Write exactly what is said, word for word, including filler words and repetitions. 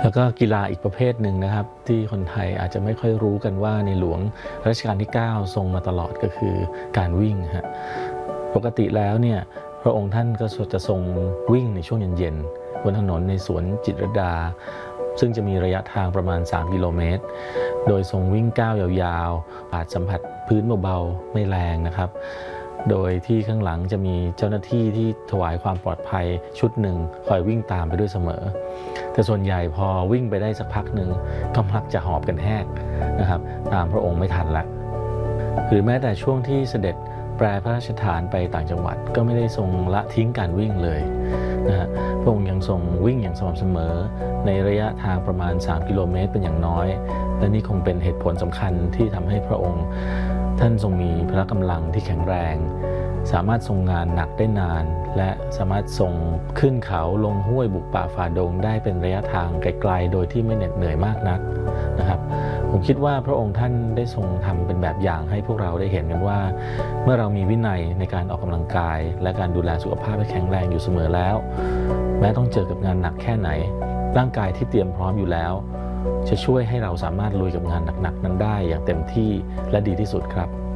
แล้วก็กีฬาอีกประเภทหนึ่งนะครับที่คนไทยอาจจะไม่ค่อยรู้กันว่าในหลวงรัชกาลที่เก้าทรงมาตลอดก็คือการวิ่งฮะปกติแล้วเนี่ยพระองค์ท่านก็จะทรงวิ่งในช่วงเย็นๆบนถนนในสวนจิตรลดาซึ่งจะมีระยะทางประมาณสามกิโลเมตรโดยทรงวิ่งก้าวยาวๆปาดสัมผัสพื้นเบาๆไม่แรงนะครับโดยที่ข้างหลังจะมีเจ้าหน้าที่ที่ถวายความปลอดภัยชุดหนึ่งคอยวิ่งตามไปด้วยเสมอแต่ส่วนใหญ่พอวิ่งไปได้สักพักหนึ่งก็มักจะหอบกันแหกนะครับตามพระองค์ไม่ทันละหรือแม้แต่ช่วงที่เสด็จแปรพระราชฐานไปต่างจังหวัดก็ไม่ได้ทรงละทิ้งการวิ่งเลยนะฮะพระองค์ยังทรงวิ่งอย่างสม่ำเสมอในระยะทางประมาณสามกิโลเมตรเป็นอย่างน้อยและนี่คงเป็นเหตุผลสำคัญที่ทำให้พระองค์ท่านทรงมีพละกำลังที่แข็งแรงสามารถทรงงานหนักได้นานและสามารถทรงขึ้นเขาลงห้วยบุกป่าฝ่าดงได้เป็นระยะทางไกลๆโดยที่ไม่เหน็ดเหนื่อยมากนักนะครับผมคิดว่าพระองค์ท่านได้ทรงทำเป็นแบบอย่างให้พวกเราได้เห็นกันว่าเมื่อเรามีวินัยในการออกกำลังกายและการดูแลสุขภาพให้แข็งแรงอยู่เสมอแล้วแม้ต้องเจอกับงานหนักแค่ไหนร่างกายที่เตรียมพร้อมอยู่แล้วจะช่วยให้เราสามารถลุยกับงานหนักๆนั้นได้อย่างเต็มที่และดีที่สุดครับ